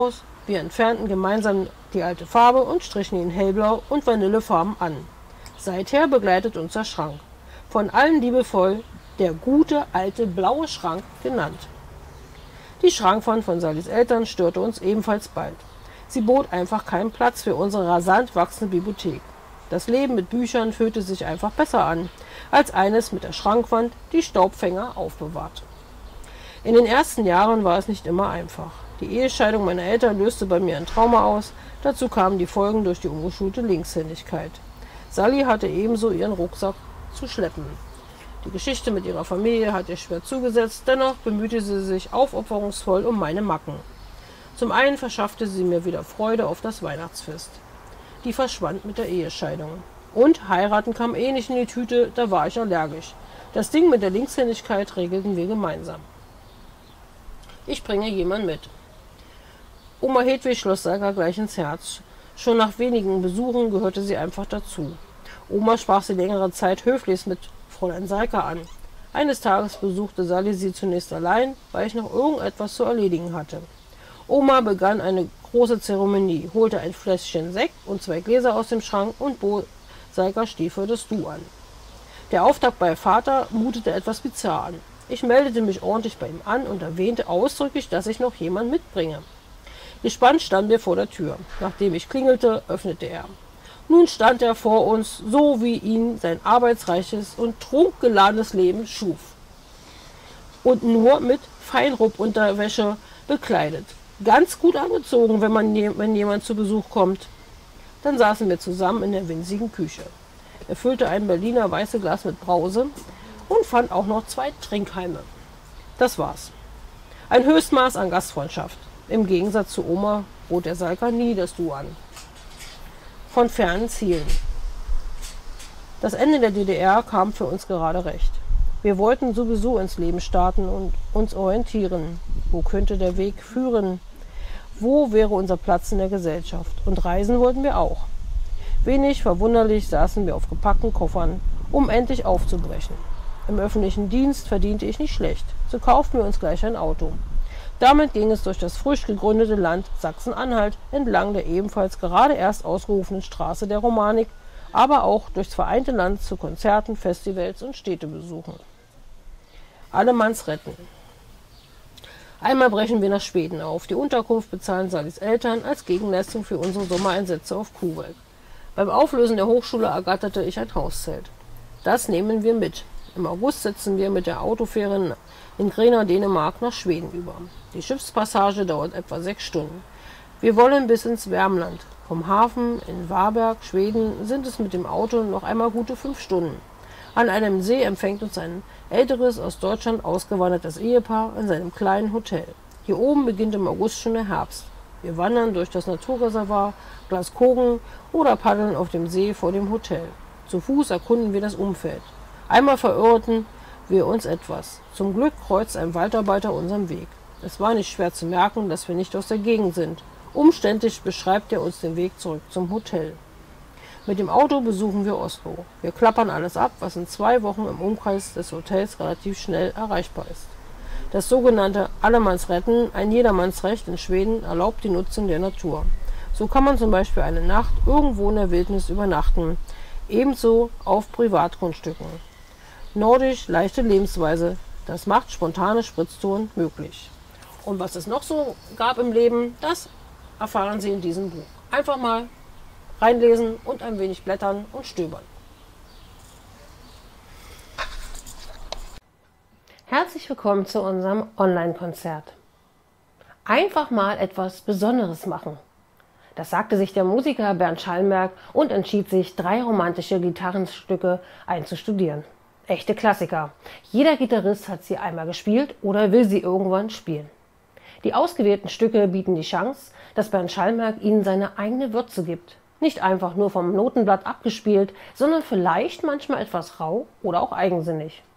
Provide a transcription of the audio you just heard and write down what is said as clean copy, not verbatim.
Wir entfernten gemeinsam die alte Farbe und strichen ihn hellblau und vanillefarben an. Seither begleitet uns der Schrank, von allen liebevoll der gute alte blaue Schrank genannt. Die Schrankwand von Sallys Eltern störte uns ebenfalls bald. Sie bot einfach keinen Platz für unsere rasant wachsende Bibliothek. Das Leben mit Büchern fühlte sich einfach besser an, als eines mit der Schrankwand, die Staubfänger aufbewahrt. In den ersten Jahren war es nicht immer einfach. Die Ehescheidung meiner Eltern löste bei mir ein Trauma aus, dazu kamen die Folgen durch die ungeschulte Linkshändigkeit. Sally hatte ebenso ihren Rucksack zu schleppen. Die Geschichte mit ihrer Familie hat ihr schwer zugesetzt, dennoch bemühte sie sich aufopferungsvoll um meine Macken. Zum einen verschaffte sie mir wieder Freude auf das Weihnachtsfest. Die verschwand mit der Ehescheidung. Und heiraten kam eh nicht in die Tüte, da war ich allergisch. Das Ding mit der Linkshändigkeit regelten wir gemeinsam. Ich bringe jemanden mit. Oma Hedwig schloss Salka gleich ins Herz. Schon nach wenigen Besuchen gehörte sie einfach dazu. Oma sprach sie längere Zeit höflichst mit Fräulein Salka an. Eines Tages besuchte Sally sie zunächst allein, weil ich noch irgendetwas zu erledigen hatte. Oma begann eine große Zeremonie, holte ein Fläschchen Sekt und 2 Gläser aus dem Schrank und bot Salka Stiefel des Du an. Der Auftakt bei Vater mutete etwas bizarr an. Ich meldete mich ordentlich bei ihm an und erwähnte ausdrücklich, dass ich noch jemanden mitbringe. Gespannt standen wir vor der Tür. Nachdem ich klingelte, öffnete er. Nun stand er vor uns, so wie ihn sein arbeitsreiches und trunkgeladenes Leben schuf. Und nur mit Feinrupp-Unterwäsche bekleidet. Ganz gut angezogen, wenn jemand zu Besuch kommt. Dann saßen wir zusammen in der winzigen Küche. Er füllte ein Berliner weiße Glas mit Brause und fand auch noch 2 Trinkhalme. Das war's. Ein Höchstmaß an Gastfreundschaft. Im Gegensatz zu Oma bot der Salka nie das Du an. Von fernen Zielen. Das Ende der DDR kam für uns gerade recht. Wir wollten sowieso ins Leben starten und uns orientieren. Wo könnte der Weg führen? Wo wäre unser Platz in der Gesellschaft? Und reisen wollten wir auch. Wenig verwunderlich saßen wir auf gepackten Koffern, um endlich aufzubrechen. Im öffentlichen Dienst verdiente ich nicht schlecht, so kauften wir uns gleich ein Auto. Damit ging es durch das frisch gegründete Land Sachsen-Anhalt entlang der ebenfalls gerade erst ausgerufenen Straße der Romanik, aber auch durchs vereinte Land zu Konzerten, Festivals und Städtebesuchen. Allemanns retten. Einmal brechen wir nach Schweden auf. Die Unterkunft bezahlen Sallys Eltern als Gegenleistung für unsere Sommereinsätze auf Kuhweg. Beim Auflösen der Hochschule ergatterte ich ein Hauszelt. Das nehmen wir mit. Im August setzen wir mit der Autofähre in Grena, Dänemark, nach Schweden über. Die Schiffspassage dauert etwa 6 Stunden. Wir wollen bis ins Wärmland. Vom Hafen in Varberg, Schweden, sind es mit dem Auto noch einmal gute 5 Stunden. An einem See empfängt uns ein älteres, aus Deutschland ausgewandertes Ehepaar in seinem kleinen Hotel. Hier oben beginnt im August schon der Herbst. Wir wandern durch das Naturreservat Glaskogen oder paddeln auf dem See vor dem Hotel. Zu Fuß erkunden wir das Umfeld. Einmal verirrten wir uns etwas. Zum Glück kreuzt ein Waldarbeiter unseren Weg. Es war nicht schwer zu merken, dass wir nicht aus der Gegend sind. Umständlich beschreibt er uns den Weg zurück zum Hotel. Mit dem Auto besuchen wir Oslo. Wir klappern alles ab, was in 2 Wochen im Umkreis des Hotels relativ schnell erreichbar ist. Das sogenannte Allemannsretten, ein Jedermannsrecht in Schweden, erlaubt die Nutzung der Natur. So kann man zum Beispiel eine Nacht irgendwo in der Wildnis übernachten, ebenso auf Privatgrundstücken. Nordisch leichte Lebensweise, das macht spontane Spritztouren möglich. Und was es noch so gab im Leben, das erfahren Sie in diesem Buch. Einfach mal reinlesen und ein wenig blättern und stöbern. Herzlich willkommen zu unserem Online-Konzert. Einfach mal etwas Besonderes machen. Das sagte sich der Musiker Bernd Schallenberg und entschied sich, 3 romantische Gitarrenstücke einzustudieren. Echte Klassiker. Jeder Gitarrist hat sie einmal gespielt oder will sie irgendwann spielen. Die ausgewählten Stücke bieten die Chance, dass Bernd Schallenberg ihnen seine eigene Würze gibt. Nicht einfach nur vom Notenblatt abgespielt, sondern vielleicht manchmal etwas rau oder auch eigensinnig.